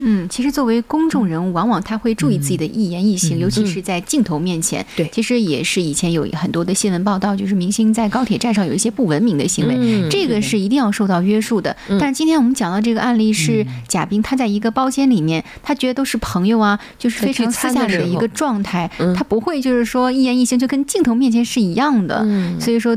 其实作为公众人物，往往他会注意自己的一言一行，尤其是在镜头面前。 对， 其实也是以前有很多的新闻报道，就是明星在高铁站上有一些不文明的行为，这个是一定要受到约束的。但是今天我们讲到这个案例是贾冰，他在一个包间里面，他觉得都是朋友啊，就是非常私下的一个状态，他不会就是说一言一行就跟镜头面前是一样的。所以说